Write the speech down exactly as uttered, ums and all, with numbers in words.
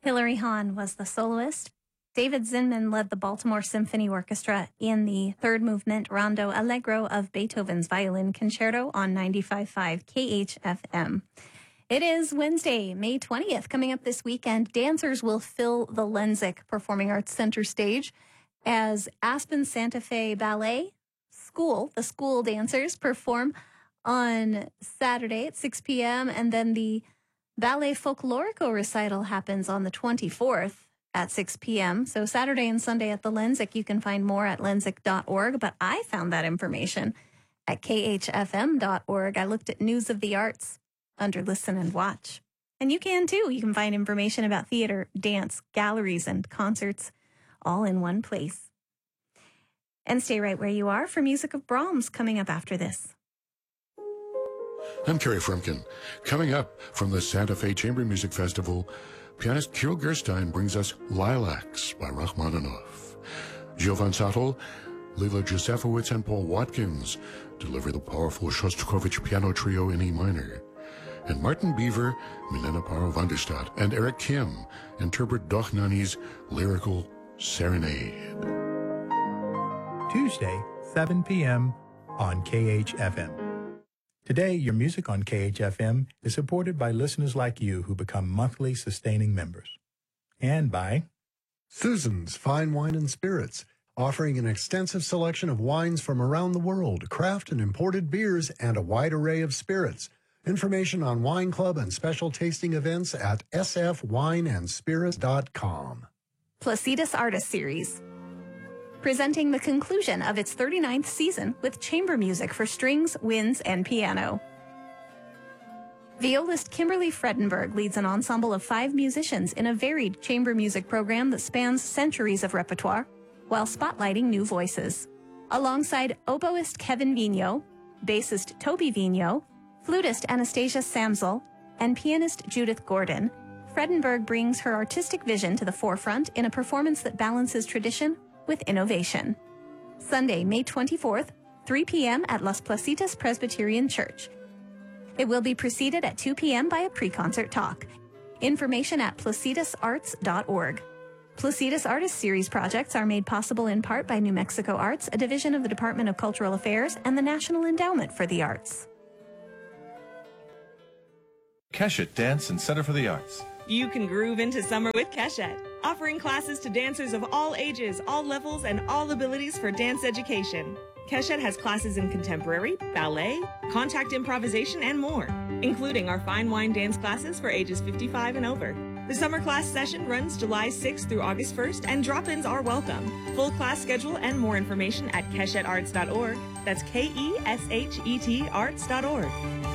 Hilary Hahn was the soloist. David Zinman led the Baltimore Symphony Orchestra in the third movement Rondo Allegro of Beethoven's Violin Concerto on ninety-five point five K H F M. It is Wednesday, May twentieth. Coming up this weekend, dancers will fill the Lenzik Performing Arts Center stage as Aspen Santa Fe Ballet School, the school dancers, perform on Saturday at six p.m. And then the Ballet Folklorico recital happens on the twenty-fourth at six p.m. So Saturday and Sunday at the Lenzik. You can find more at lenzik dot org, but I found that information at K H F M dot org. I looked at News of the Arts under Listen and Watch. And you can too. You can find information about theater, dance, galleries, and concerts all in one place. And stay right where you are for music of Brahms coming up after this. I'm Kerry Frumkin. Coming up from the Santa Fe Chamber Music Festival, pianist Kirill Gerstein brings us Lilacs by Rachmaninoff. Giovan Sattel, Lila Josefowitz, and Paul Watkins deliver the powerful Shostakovich piano trio in E minor. And Martin Beaver, Milena Paro van der Stadt, and Eric Kim interpret Dochnani's lyrical Serenade. Tuesday, seven p.m. on K H F M. Today, your music on K H F M is supported by listeners like you who become monthly sustaining members. And by Susan's Fine Wine and Spirits, offering an extensive selection of wines from around the world, craft and imported beers, and a wide array of spirits. Information on Wine Club and special tasting events at s f wine and spirits dot com. Placidus Artist Series, presenting the conclusion of its thirty-ninth season with chamber music for strings, winds, and piano. Violist Kimberly Fredenberg leads an ensemble of five musicians in a varied chamber music program that spans centuries of repertoire, while spotlighting new voices. Alongside oboist Kevin Vigneault, bassist Toby Vigneault, flutist Anastasia Samsel, and pianist Judith Gordon, Fredenberg brings her artistic vision to the forefront in a performance that balances tradition with innovation. Sunday, May twenty-fourth, three p.m. at Las Placitas Presbyterian Church. It will be preceded at two p.m. by a pre-concert talk. Information at placidus arts dot org. Placidus Artist Series projects are made possible in part by New Mexico Arts, a division of the Department of Cultural Affairs, and the National Endowment for the Arts. Keshet Dance and Center for the Arts. You can groove into summer with Keshet, offering classes to dancers of all ages, all levels, and all abilities for dance education. Keshet has classes in contemporary, ballet, contact improvisation, and more, including our fine wine dance classes for ages fifty-five and over. The summer class session runs July sixth through August first, and drop-ins are welcome. Full class schedule and more information at keshet arts dot org. That's K E S H E T arts dot org.